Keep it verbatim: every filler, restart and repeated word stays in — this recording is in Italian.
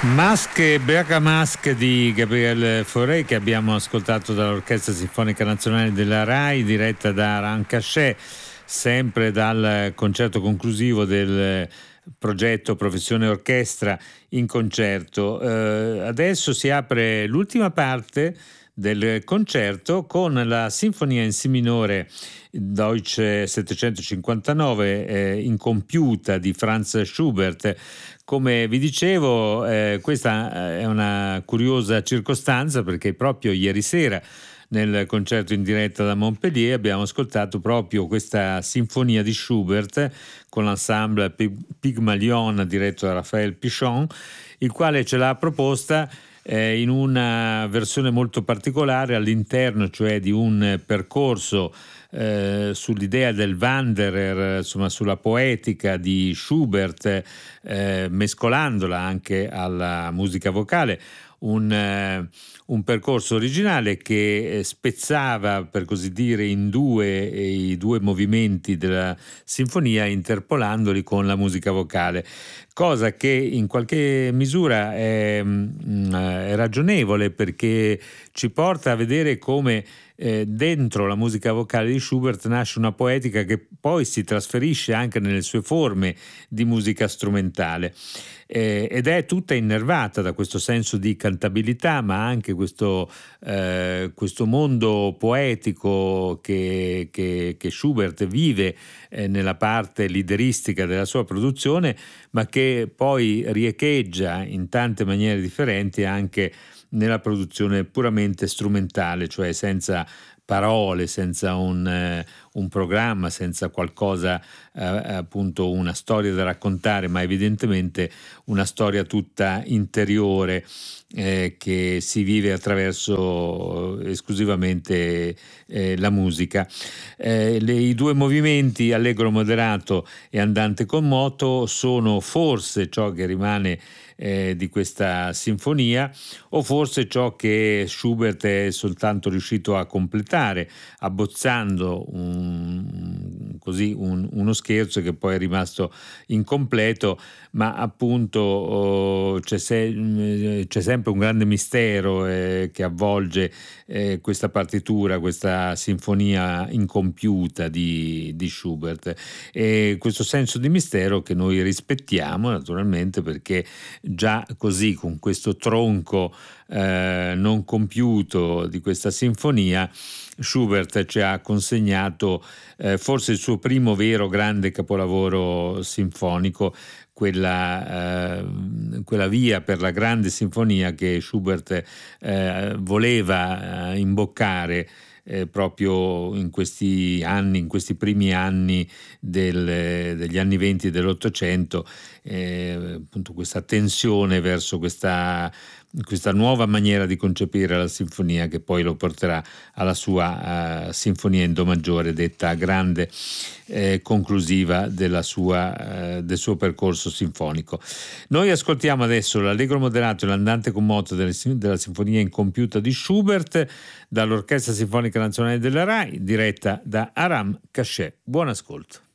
Masche, Berga Masche di Gabriel Fauré, che abbiamo ascoltato dall'Orchestra Sinfonica Nazionale della RAI, diretta da Alain Cachet, sempre dal concerto conclusivo del progetto Professione Orchestra in concerto. Eh, adesso si apre l'ultima parte del concerto con la Sinfonia in Si minore Deutsche settecentocinquantanove eh, incompiuta di Franz Schubert. Come vi dicevo, eh, questa è una curiosa circostanza, perché proprio ieri sera nel concerto in diretta da Montpellier abbiamo ascoltato proprio questa sinfonia di Schubert con l'ensemble Pygmalion diretto da Raphaël Pichon, il quale ce l'ha proposta eh, in una versione molto particolare all'interno, cioè di un percorso Eh, sull'idea del Wanderer, insomma sulla poetica di Schubert, eh, mescolandola anche alla musica vocale, un, eh, un percorso originale che spezzava, per così dire, in due eh, i due movimenti della sinfonia, interpolandoli con la musica vocale, cosa che in qualche misura è, mh, è ragionevole, perché ci porta a vedere come Eh, dentro la musica vocale di Schubert nasce una poetica che poi si trasferisce anche nelle sue forme di musica strumentale, eh, ed è tutta innervata da questo senso di cantabilità, ma anche questo, eh, questo mondo poetico che, che, che Schubert vive eh, nella parte lideristica della sua produzione, ma che poi riecheggia in tante maniere differenti anche nella produzione puramente strumentale, cioè senza parole, senza un, eh, un programma, senza qualcosa, eh, appunto una storia da raccontare, ma evidentemente una storia tutta interiore eh, che si vive attraverso esclusivamente eh, la musica. Eh, le, I due movimenti, allegro moderato e andante con moto, sono forse ciò che rimane Eh, di questa sinfonia, o forse ciò che Schubert è soltanto riuscito a completare, abbozzando un, così un, uno scherzo che poi è rimasto incompleto, ma appunto oh, c'è, se, c'è sempre un grande mistero eh, che avvolge eh, questa partitura, questa sinfonia incompiuta di, di Schubert, e questo senso di mistero che noi rispettiamo naturalmente, perché già così, con questo tronco eh, non compiuto di questa sinfonia, Schubert ci ha consegnato eh, forse il suo primo vero grande capolavoro sinfonico, quella, eh, quella via per la grande sinfonia che Schubert eh, voleva eh, imboccare Eh, proprio in questi anni, in questi primi anni del, degli anni venti dell'Ottocento, eh, appunto questa tensione verso questa, questa nuova maniera di concepire la sinfonia, che poi lo porterà alla sua uh, sinfonia in do maggiore, detta grande eh, conclusiva della sua, uh, del suo percorso sinfonico. Noi ascoltiamo adesso l'allegro moderato e l'andante con moto delle, della sinfonia incompiuta di Schubert dall'Orchestra Sinfonica Nazionale della RAI, diretta da Aram Cachet. Buon ascolto.